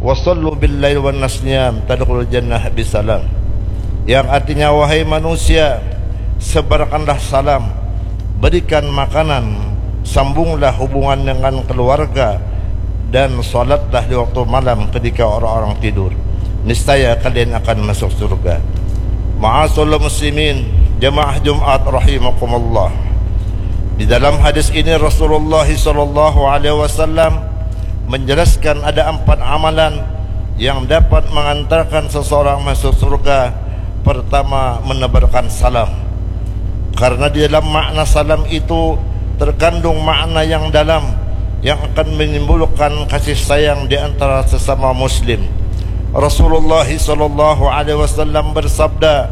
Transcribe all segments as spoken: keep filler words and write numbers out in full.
Wasallu bil-lail wan-nas niyam tadkhulul jannah bisalam, yang artinya wahai manusia, sebarkanlah salam, berikan makanan, sambunglah hubungan dengan keluarga, dan salatlah di waktu malam ketika orang-orang tidur, niscaya kalian akan masuk surga. Ma'asyiral muslimin, jamaah Jumat rahimakumullah. Di dalam hadis ini Rasulullah sallallahu alaihi wasallam menjelaskan ada empat amalan yang dapat mengantarkan seseorang masuk surga. Pertama, menebarkan salam, karena di dalam makna salam itu terkandung makna yang dalam yang akan menimbulkan kasih sayang di antara sesama muslim. Rasulullah sallallahu alaihi wasallam bersabda,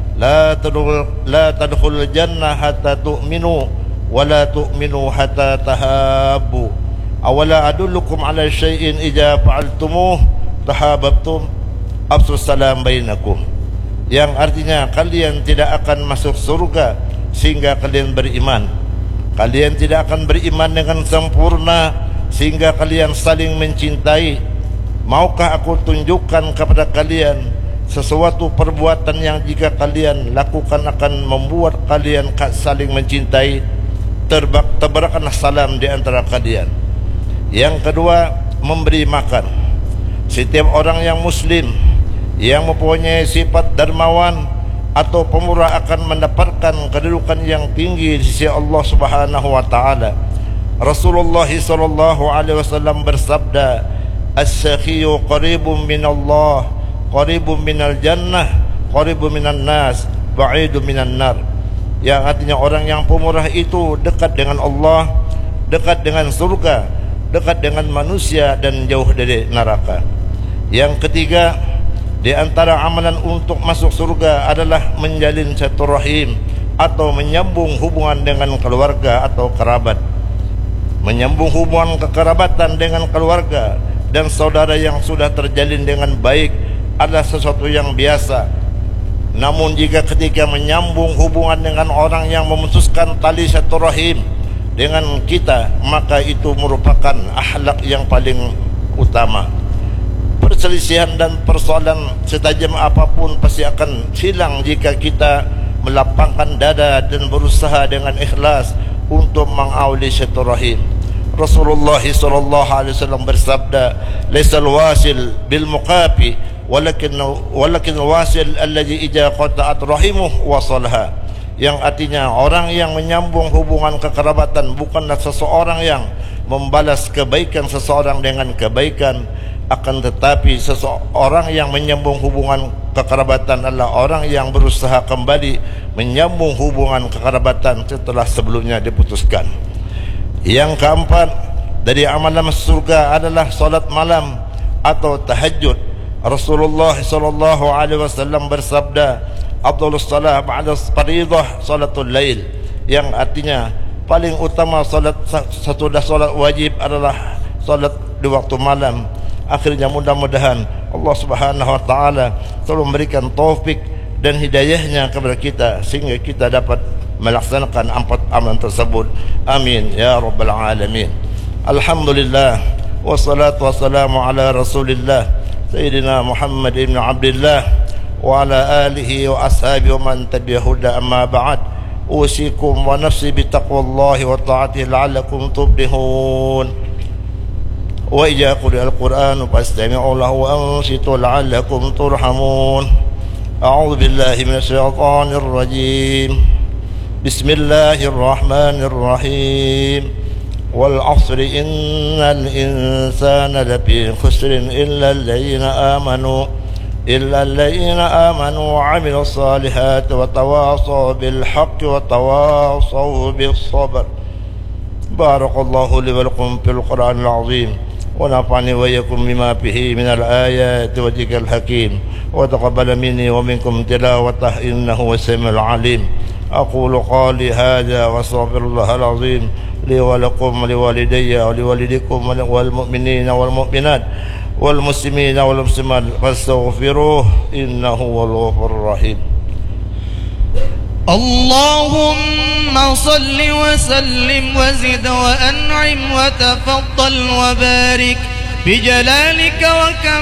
la tadkhul la tadkhulul jannah hatta tu'minu wa la tu'minu hatta tahabbu. Awala adullukum ala syai'in idza fa'altumuh tahabbtum afsus salam bainakum, yang artinya kalian tidak akan masuk surga sehingga kalian beriman. Kalian tidak akan beriman dengan sempurna sehingga kalian saling mencintai. Maukah aku tunjukkan kepada kalian sesuatu perbuatan yang jika kalian lakukan akan membuat kalian saling mencintai? Tebarkanlah salam di antara kalian. Yang kedua, memberi makan. Setiap orang yang muslim yang mempunyai sifat dermawan atau pemurah akan mendapatkan kedudukan yang tinggi di sisi Allah Subhanahu wa taala. Rasulullah sallallahu alaihi wasallam bersabda, "As-sakhiyu qaribun minallah, qaribun minal jannah, qaribun minan nas, ba'idun minan nar." Yang artinya orang yang pemurah itu dekat dengan Allah, dekat dengan surga, dekat dengan manusia, dan jauh dari neraka. Yang ketiga, di antara amalan untuk masuk surga adalah menjalin silaturahim atau menyambung hubungan dengan keluarga atau kerabat. Menyambung hubungan kekerabatan dengan keluarga dan saudara yang sudah terjalin dengan baik adalah sesuatu yang biasa. Namun jika ketika menyambung hubungan dengan orang yang memutuskan tali silaturahim dengan kita, maka itu merupakan akhlak yang paling utama. Perselisihan dan persoalan setajam apapun pasti akan hilang jika kita melapangkan dada dan berusaha dengan ikhlas untuk mengawali silaturahim. Rasulullah sallallahu alaihi wasallam bersabda, "Laisal wasil bil muqafi, walakin walakin wasil alladhi idza qata'at rahimuhu wasalha." Yang artinya orang yang menyambung hubungan kekerabatan bukanlah seseorang yang membalas kebaikan seseorang dengan kebaikan, akan tetapi seseorang yang menyambung hubungan kekerabatan adalah orang yang berusaha kembali menyambung hubungan kekerabatan setelah sebelumnya diputuskan. Yang keempat, dari amalan surga adalah salat malam atau tahajud. Rasulullah sallallahu alaihi wasallam bersabda, "Afdhalus salat ba'da fardhidah salatul lail," yang artinya paling utama salat sesudah salat wajib adalah salat di waktu malam. Akhirnya mudah-mudahan Allah Subhanahu wa taala selalu memberikan taufik dan hidayahnya kepada kita sehingga kita dapat melaksanakan empat amalan tersebut. Amin ya rabbal alamin. Alhamdulillah, wassalatu wassalamu ala Rasulillah Sayyidina Muhammad ibn Abdullah wa ala alihi wa ashabihi wa man tabi'ahu huda. Amma ba'd, usikum wa nafsi bi taqwallahi wa ta'atihi la'allakum tuflihun. Wa idza quri'a al-Qur'anu fastami'u lahu wa ansitu la'allakum turhamun. A'udzu billahi minasy syaithanir rajim. Bismillahir rahmanir rahim. Wal 'asri innal insana lafi khusrin illa alladziina amanu إلا الذين آمنوا وعملوا الصالحات وتواصوا بالحق وتواصوا بالصبر. بارك الله لي ولكم في القرآن العظيم ونفعني وإياكم بما فيه من الآيات والذكر الحكيم وتقبل مني ومنكم تلاوته إنه هو السميع العليم. أقول قولي هذا وأستغفر الله العظيم لي ولكم ولوالدي ولوالدكم والمؤمنين والمؤمنات والمسلمين والمسلمات فاستغفروه إنه هو الغفور الرحيم. اللهم صل وسلم وزد وأنعم وتفضل وبارك بجلالك وكرمك